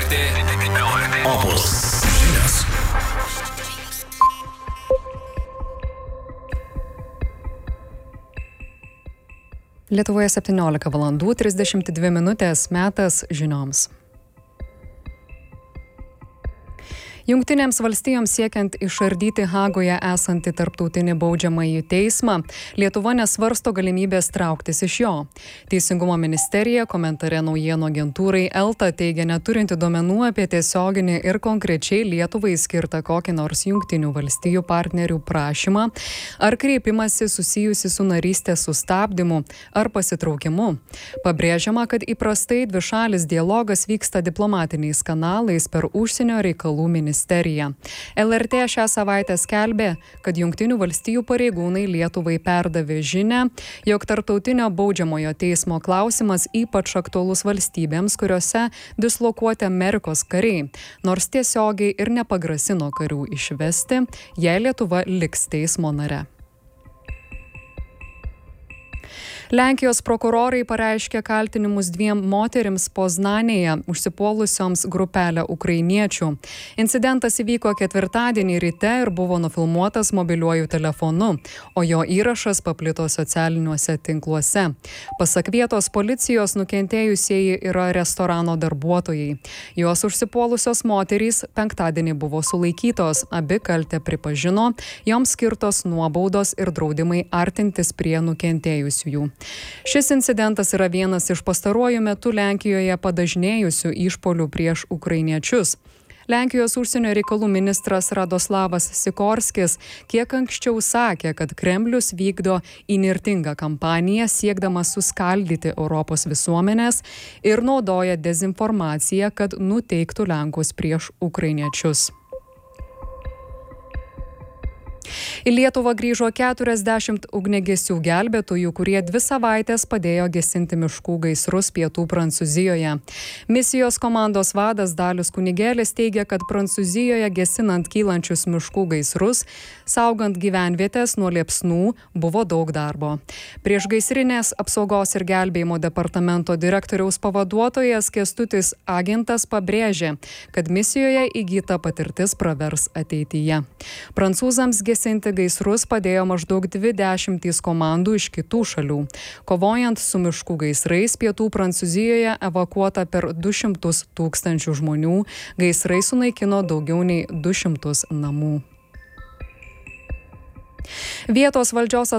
Opus žinios. Lietuvoje 17:32 metas žinioms. Jungtinėms valstijoms siekiant išardyti Hagoje esantį tarptautinį baudžiamąjį teismą, Lietuva nesvarsto galimybės trauktis iš jo. Teisingumo ministerija komentare naujienų agentūrai ELTA teigia neturinti duomenų apie tiesioginį ir konkrečiai Lietuvai skirtą kokį nors Jungtinių valstijų partnerių prašymą ar kreipimąsi susijusi su narystės sustabdymu ar pasitraukimu. Pabrėžiama, kad įprastai dvišalis dialogas vyksta diplomatiniais kanalais per užsienio reikalų ministeriją. LRT šią savaitę skelbė, kad Jungtinių valstijų pareigūnai Lietuvai perdavė žinią, jog tarptautinio baudžiamojo teismo klausimas ypač aktualus valstybėms, kuriuose dislokuoti Amerikos kariai, nors tiesiogiai ir nepagrasino karių išvesti, jei Lietuva liks teismo nare. Lenkijos prokurorai pareiškė kaltinimus 2 moterims Poznanėje užsipuolusioms grupelę ukrainiečių. Incidentas įvyko ketvirtadienį ryte ir buvo nufilmuotas mobiliuoju telefonu, o jo įrašas paplito socialiniuose tinkluose. Pasak vietos policijos, nukentėjusieji yra restorano darbuotojai. Juos užsipuolusios moterys penktadienį buvo sulaikytos, abi kaltę pripažino, joms skirtos nuobaudos ir draudimai artintis prie nukentėjusiųjų. Šis incidentas yra vienas iš pastaruoju metu Lenkijoje padažnėjusių išpuolių prieš ukrainiečius. Lenkijos užsienio reikalų ministras Radoslavas Sikorskis kiek anksčiau sakė, kad Kremlius vykdo įnirtingą kampaniją siekdamas suskaldyti Europos visuomenės ir naudoja dezinformaciją, kad nuteiktų Lenkus prieš ukrainiečius. Į Lietuvą grįžo 40 ugniagesių gelbėtojų, kurie 2 savaitės padėjo gesinti miškų gaisrus pietų Prancūzijoje. Misijos komandos vadas Dalius Kunigėlis teigia, kad Prancūzijoje gesinant kylančius miškų gaisrus, saugant gyvenvietės nuo liepsnų, buvo daug darbo. Priešgaisrinės apsaugos ir gelbėjimo departamento direktoriaus pavaduotojas Kęstutis Agentas pabrėžė, kad misijoje įgyta patirtis pravers ateityje. Prancūzams gesinti gaisrus padėjo maždaug 20 komandų iš kitų šalių. Kovojant su miškų gaisrais, pietų Prancūzijoje evakuota per 200 000 žmonių, gaisrai sunaikino daugiau nei 200 namų. Vietos valdžios